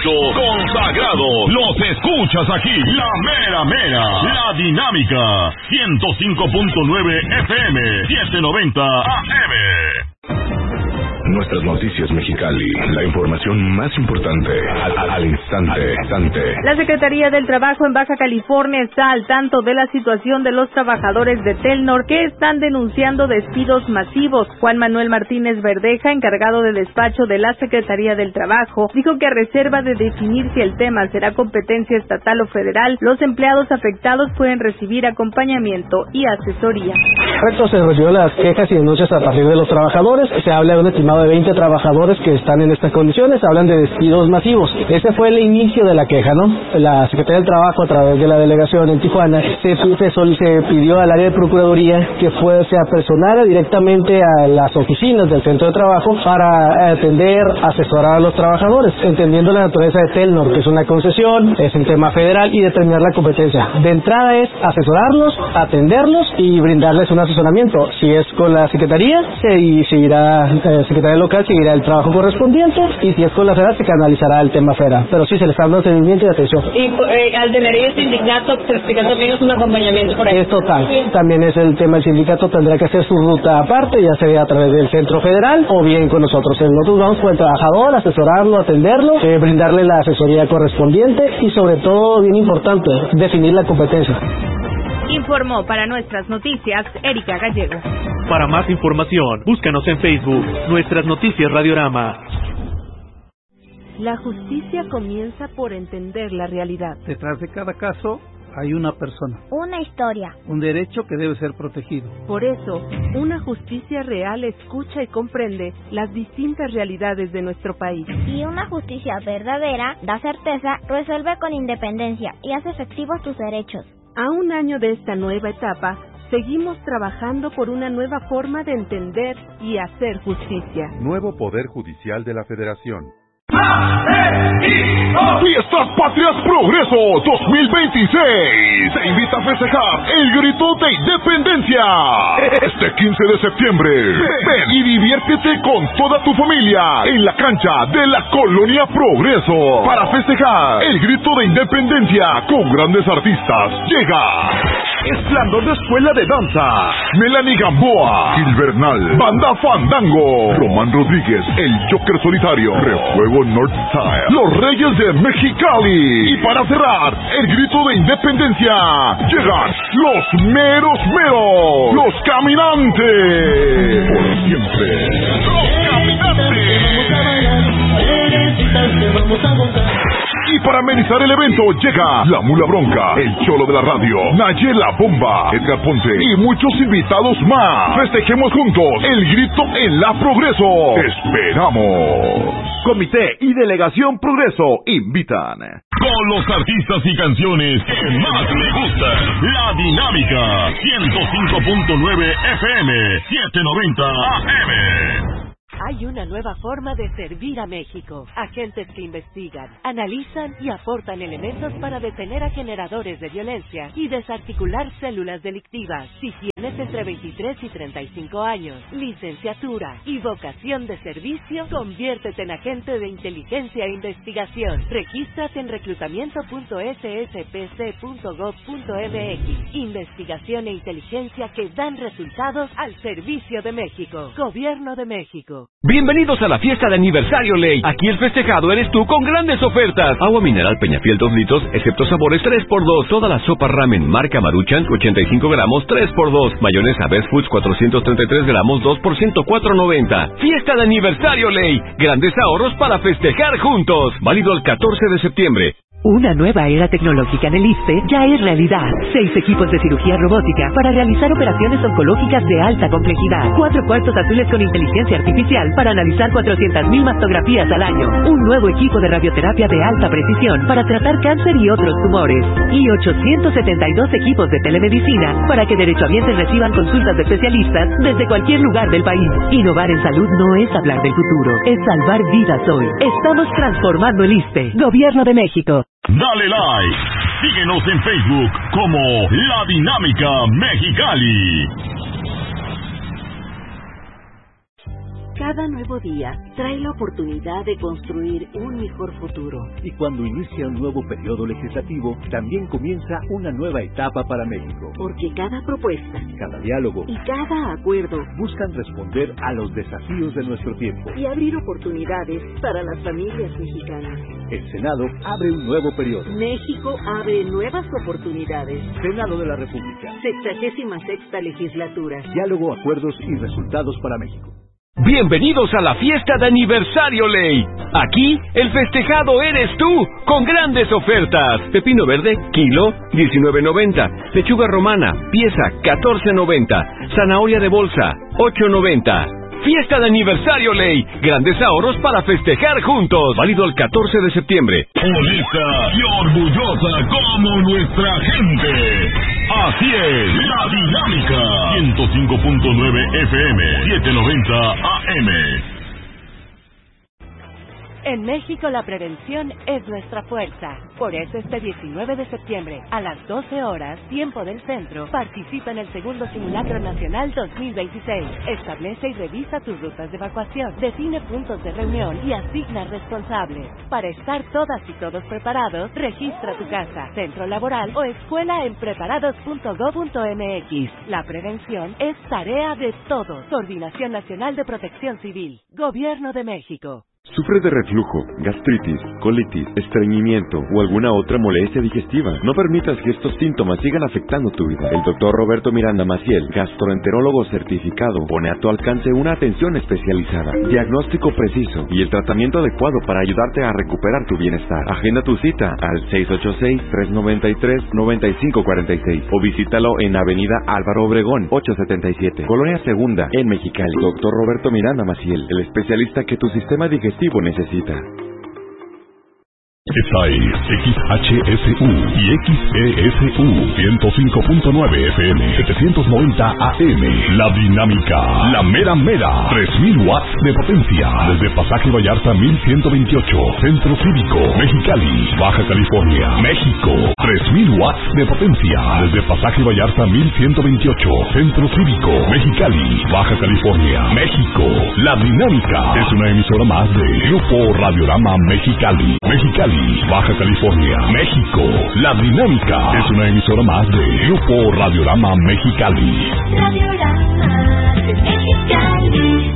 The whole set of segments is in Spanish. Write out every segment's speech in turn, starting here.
talento consagrado. Los escuchas aquí, la mera mera, la dinámica, 105.9 FM, 790 AM. Nuestras noticias Mexicali, la información más importante, al instante. La Secretaría del Trabajo en Baja California está al tanto de la situación de los trabajadores de Telnor que están denunciando despidos masivos. Juan Manuel Martínez Verdeja, encargado de despacho de la Secretaría del Trabajo, dijo que a reserva de definir si el tema será competencia estatal o federal, los empleados afectados pueden recibir acompañamiento y asesoría. Correcto, se recibieron las quejas y denuncias a partir de los trabajadores. Se habla de un estimado de 20 trabajadores que están en estas condiciones. Hablan de despidos masivos. Ese fue el inicio de la queja, ¿no? La Secretaría del Trabajo, a través de la delegación en Tijuana, se pidió al área de Procuraduría que se apersonara directamente a las oficinas del centro de trabajo para atender, asesorar a los trabajadores, entendiendo la naturaleza de Telnor, que es una concesión, es un tema federal, y determinar la competencia. De entrada es asesorarlos, atenderlos y brindarles un asesoramiento. Si es con la Secretaría, se irá Secretaría local, seguirá el trabajo correspondiente, y si es con la federal, se canalizará el tema federal. Pero sí se les está dando seguimiento y atención. Y al tener el sindicato, también es un acompañamiento por ahí. Es total. También es el tema, el sindicato tendrá que hacer su ruta aparte, ya sea a través del centro federal o bien con nosotros. Nosotros vamos con el trabajador, asesorarlo, atenderlo, brindarle la asesoría correspondiente y, sobre todo, bien importante, definir la competencia. Informó para Nuestras Noticias Erika Gallego. Para más información, búscanos en Facebook, Nuestras Noticias Radiorama. La justicia comienza por entender la realidad. Detrás de cada caso hay una persona, una historia, un derecho que debe ser protegido. Por eso, una justicia real escucha y comprende las distintas realidades de nuestro país. Y una justicia verdadera da certeza, resuelve con independencia y hace efectivos tus derechos. A un año de esta nueva etapa, seguimos trabajando por una nueva forma de entender y hacer justicia. Nuevo Poder Judicial de la Federación. Fiestas Patrias Progreso 2026 te invita a festejar el grito de independencia este 15 de septiembre. Ven y diviértete con toda tu familia en la cancha de la Colonia Progreso para festejar el grito de independencia con grandes artistas. Llega Esplendor de Escuela de Danza, Melanie Gamboa, Gil Bernal, Banda Fandango, Román Rodríguez, El Joker Solitario, Refuego North Style, Los Reyes de Mexicali. Y para cerrar el grito de independencia, llegan los meros, los caminantes. Por siempre, los caminantes. Y para amenizar el evento llega La Mula Bronca, El Cholo de la Radio, Nayela Bomba, Edgar Ponce y muchos invitados más. Festejemos juntos el grito en la Progreso. ¡Esperamos! Comité y Delegación Progreso invitan. Con los artistas y canciones que más le gustan. La Dinámica, 105.9 FM, 790 AM. Hay una nueva forma de servir a México. Agentes que investigan, analizan y aportan elementos para detener a generadores de violencia y desarticular células delictivas. Si tienes entre 23 y 35 años, licenciatura y vocación de servicio, conviértete en agente de inteligencia e investigación. Regístrate en reclutamiento.sspc.gov.mx. Investigación e inteligencia que dan resultados al servicio de México. Gobierno de México. Bienvenidos a la fiesta de aniversario Ley. Aquí el festejado eres tú con grandes ofertas. Agua mineral Peñafiel 2 litros, excepto sabores 3x2. Toda la sopa ramen marca Maruchan 85 gramos 3x2. Mayonesa Best Foods 433 gramos 2 por 104.90. Fiesta de aniversario Ley. Grandes ahorros para festejar juntos. Válido el 14 de septiembre. Una nueva era tecnológica en el ISSSTE ya es realidad. 6 equipos de cirugía robótica para realizar operaciones oncológicas de alta complejidad. 4 cuartos azules con inteligencia artificial para analizar 400.000 mastografías al año. Un nuevo equipo de radioterapia de alta precisión para tratar cáncer y otros tumores. Y 872 equipos de telemedicina para que derechohabientes reciban consultas de especialistas desde cualquier lugar del país. Innovar en salud no es hablar del futuro, es salvar vidas hoy. Estamos transformando el ISSSTE. Gobierno de México. Dale like. Síguenos en Facebook como La Dinámica Mexicali. Cada nuevo día trae la oportunidad de construir un mejor futuro. Y cuando inicia un nuevo periodo legislativo, también comienza una nueva etapa para México. Porque cada propuesta, cada diálogo y cada acuerdo buscan responder a los desafíos de nuestro tiempo y abrir oportunidades para las familias mexicanas. El Senado abre un nuevo periodo. México abre nuevas oportunidades. Senado de la República. 66ª legislatura. Diálogo, acuerdos y resultados para México. Bienvenidos a la fiesta de aniversario Ley. Aquí el festejado eres tú, con grandes ofertas. Pepino verde, kilo, $19.90. Lechuga romana, pieza, $14.90. Zanahoria de bolsa, $8.90. Fiesta de aniversario Ley. Grandes ahorros para festejar juntos. Válido el 14 de septiembre. Honesta y orgullosa como nuestra gente. Así es, La Dinámica. 105.9 FM, 790 AM. En México la prevención es nuestra fuerza. Por eso este 19 de septiembre, a las 12 horas, tiempo del centro, participa en el segundo Simulacro Nacional 2026. Establece y revisa tus rutas de evacuación, define puntos de reunión y asigna responsables. Para estar todas y todos preparados, registra tu casa, centro laboral o escuela en preparados.gov.mx. La prevención es tarea de todos. Coordinación Nacional de Protección Civil. Gobierno de México. ¿Sufres de reflujo, gastritis, colitis, estreñimiento o alguna otra molestia digestiva? No permitas que estos síntomas sigan afectando tu vida. El Dr. Roberto Miranda Maciel, gastroenterólogo certificado, pone a tu alcance una atención especializada, diagnóstico preciso y el tratamiento adecuado para ayudarte a recuperar tu bienestar. Agenda tu cita al 686-393-9546 o visítalo en Avenida Álvaro Obregón, 877, Colonia Segunda, en Mexicali. Dr. Roberto Miranda Maciel, el especialista que tu sistema digestivo necesita. Esta es XHSU y XESU 105.9 FM 790 AM. La Dinámica, la mera mera, 3000 watts de potencia. Desde Pasaje Vallarta 1128, Centro Cívico, Mexicali, Baja California, México. 3000 watts de potencia. Desde Pasaje Vallarta 1128, Centro Cívico, Mexicali, Baja California, México. La Dinámica es una emisora más de Grupo Radiorama Mexicali, Baja California, México. La Dinámica es una emisora más de Grupo Radiorama Mexicali. Radiorama Mexicali.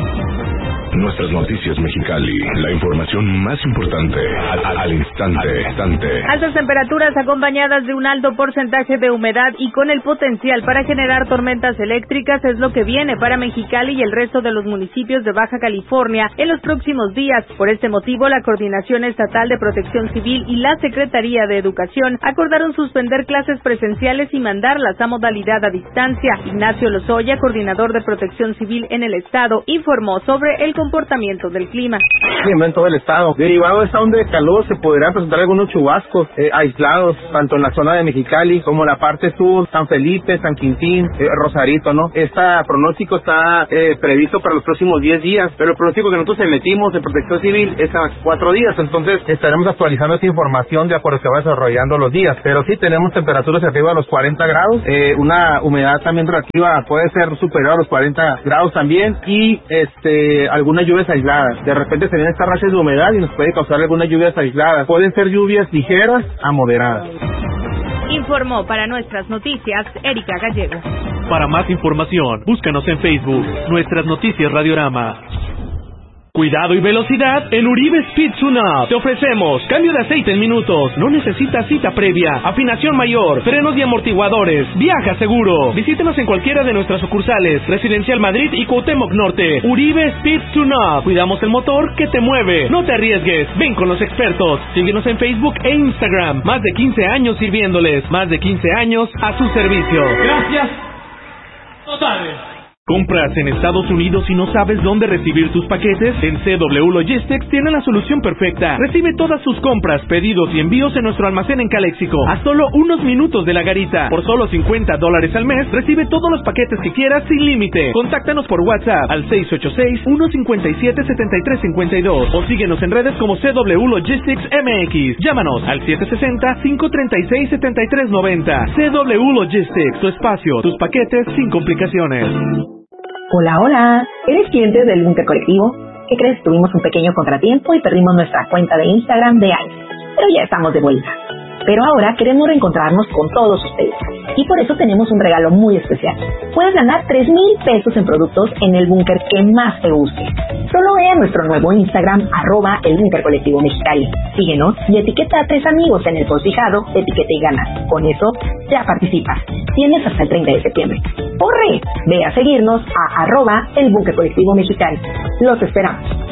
Nuestras noticias Mexicali, la información más importante al instante. Altas temperaturas acompañadas de un alto porcentaje de humedad y con el potencial para generar tormentas eléctricas es lo que viene para Mexicali y el resto de los municipios de Baja California en los próximos días. Por este motivo, la Coordinación Estatal de Protección Civil y la Secretaría de Educación acordaron suspender clases presenciales y mandarlas a modalidad a distancia. Ignacio Lozoya, coordinador de Protección Civil en el estado, informó sobre el comportamiento del clima. En todo el estado. Derivado de esta onda de calor se podrán presentar algunos chubascos aislados, tanto en la zona de Mexicali como la parte sur, San Felipe, San Quintín, Rosarito, ¿no? Este pronóstico está previsto para los próximos 10 días, pero el pronóstico que nosotros emitimos de Protección Civil es a 4 días, entonces estaremos actualizando esta información de acuerdo a que va desarrollando los días, pero sí tenemos temperaturas arriba de los 40 grados, una humedad también relativa puede ser superior a los 40 grados también y algunas lluvias aisladas. De repente se vienen estas rachas de humedad y nos puede causar algunas lluvias aisladas. Pueden ser lluvias ligeras a moderadas. Informó para nuestras noticias Erika Gallego. Para más información, búscanos en Facebook, Nuestras Noticias Radiorama. Cuidado y velocidad en Uribe Speed Tune-Up. Te ofrecemos cambio de aceite en minutos. No necesitas cita previa. Afinación mayor, frenos y amortiguadores. Viaja seguro. Visítenos en cualquiera de nuestras sucursales. Residencial Madrid y Cuauhtémoc Norte. Uribe Speed Tune-Up. Cuidamos el motor que te mueve. No te arriesgues. Ven con los expertos. Síguenos en Facebook e Instagram. Más de 15 años sirviéndoles. Más de 15 años a su servicio. Gracias. Totales. ¿Compras en Estados Unidos y no sabes dónde recibir tus paquetes? En CW Logistics tienen la solución perfecta. Recibe todas sus compras, pedidos y envíos en nuestro almacén en Calexico, a solo unos minutos de la garita. Por solo $50 al mes, recibe todos los paquetes que quieras sin límite. Contáctanos por WhatsApp al 686-157-7352 o síguenos en redes como CW Logistics MX. Llámanos al 760-536-7390. CW Logistics, tu espacio, tus paquetes sin complicaciones. Hola, hola. ¿Eres cliente del Búnker Colectivo? ¿Qué crees? Tuvimos un pequeño contratiempo y perdimos nuestra cuenta de Instagram de años. Pero ya estamos de vuelta. Pero ahora queremos reencontrarnos con todos ustedes. Y por eso tenemos un regalo muy especial. Puedes ganar 3,000 pesos en productos en el búnker que más te guste. Solo ve a nuestro nuevo Instagram, @el Búnker Colectivo Mexicali. Síguenos y etiqueta a 3 amigos en el post fijado, etiqueta y gana. Con eso ya participas. Tienes hasta el 30 de septiembre. ¡Corre! Ve a seguirnos a @el Búnker Colectivo Mexicali. Los esperamos.